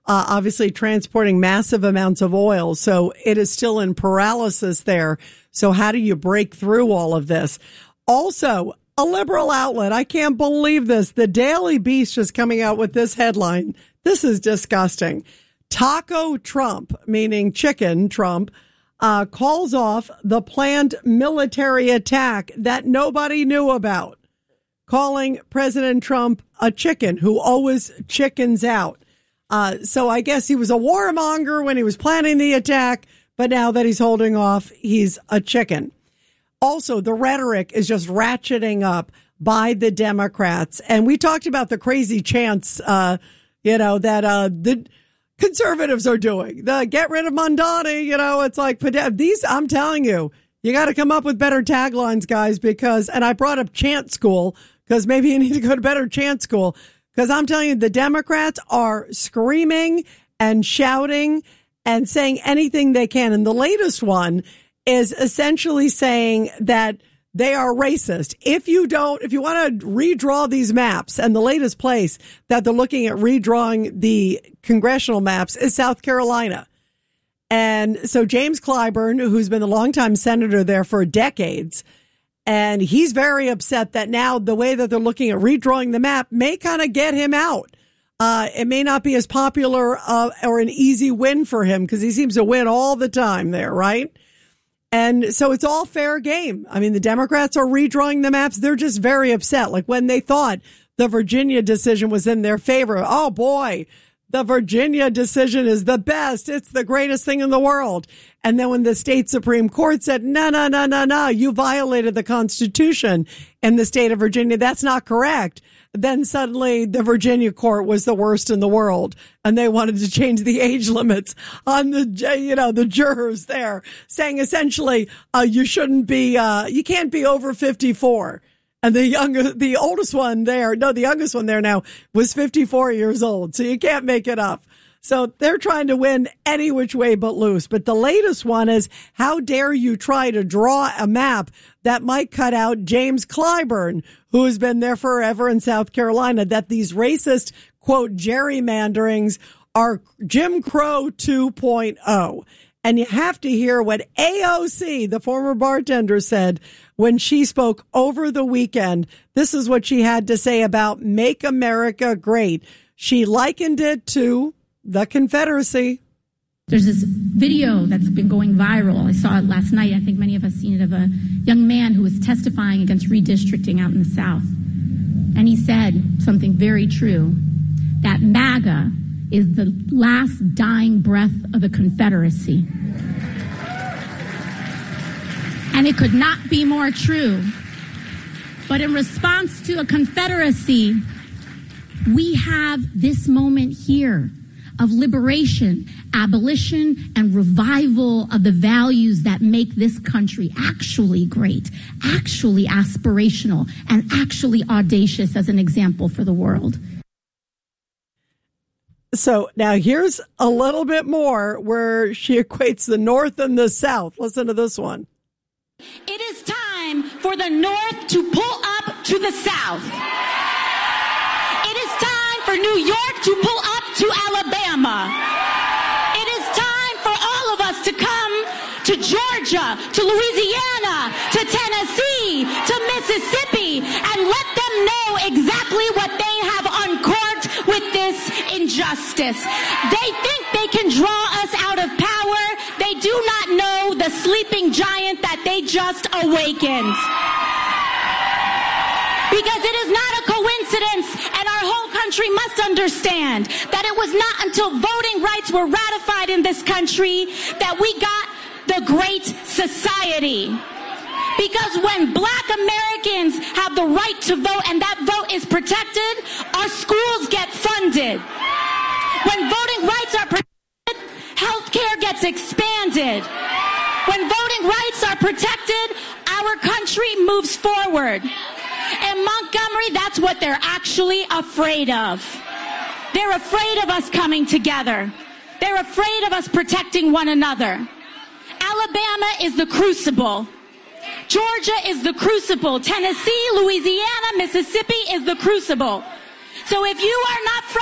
obviously transporting massive amounts of oil. So it is still in paralysis there. So how do you break through all of this? Also, a liberal outlet. I can't believe this. The Daily Beast is coming out with this headline. This is disgusting. Taco Trump, meaning chicken Trump, calls off the planned military attack that nobody knew about, calling President Trump a chicken who always chickens out. So I guess he was a warmonger when he was planning the attack, but now that he's holding off, he's a chicken. Also, the rhetoric is just ratcheting up by the Democrats. And we talked about the crazy chants, that the conservatives are doing. The get rid of Mondani, it's like these, I'm telling you, you got to come up with better taglines, guys, and I brought up chant school because maybe you need to go to better chant school, because I'm telling you, the Democrats are screaming and shouting and saying anything they can. And the latest one is essentially saying that they are racist. If you want to redraw these maps, and the latest place that they're looking at redrawing the congressional maps is South Carolina. And so James Clyburn, who's been the longtime senator there for decades, and he's very upset that now the way that they're looking at redrawing the map may kind of get him out. It may not be as popular or an easy win for him because he seems to win all the time there, right? And so it's all fair game. I mean, the Democrats are redrawing the maps. They're just very upset. Like when they thought the Virginia decision was in their favor. Oh, boy, the Virginia decision is the best. It's the greatest thing in the world. And then when the state Supreme Court said, no, you violated the Constitution in the state of Virginia, that's not correct. Then suddenly the Virginia court was the worst in the world, and they wanted to change the age limits on the jurors there, saying essentially, you can't be over 54. And the youngest one there now was 54 years old. So you can't make it up. So they're trying to win any which way but loose. But the latest one is, how dare you try to draw a map that might cut out James Clyburn, who has been there forever in South Carolina, that these racist, quote, gerrymanderings are Jim Crow 2.0. And you have to hear what AOC, the former bartender, said when she spoke over the weekend. This is what she had to say about Make America Great. She likened it to the Confederacy. There's this video that's been going viral. I saw it last night. I think many of us seen it, of a young man who was testifying against redistricting out in the South. And he said something very true, that MAGA is the last dying breath of the Confederacy. And it could not be more true. But in response to a Confederacy, we have this moment here of liberation, abolition, and revival of the values that make this country actually great, actually aspirational, and actually audacious as an example for the world. So now here's a little bit more where she equates the North and the South. Listen to this one. It is time for the North to pull up to the South. It is time for New York to pull up to Alabama. It is time for all of us to come to Georgia, to Louisiana, to Tennessee, to Mississippi, and let them know exactly what they have uncorked with this injustice. They think they can draw us out of power. They do not know the sleeping giant that they just awakened. Because it is not a coincidence, and our whole country must understand that it was not until voting rights were ratified in this country that we got the Great Society. Because when Black Americans have the right to vote and that vote is protected, our schools get funded. When voting rights are protected, healthcare gets expanded. When voting rights are protected, our country moves forward. In Montgomery, that's what they're actually afraid of. They're afraid of us coming together. They're afraid of us protecting one another. Alabama is the crucible. Georgia is the crucible. Tennessee, Louisiana, Mississippi is the crucible. So if you are not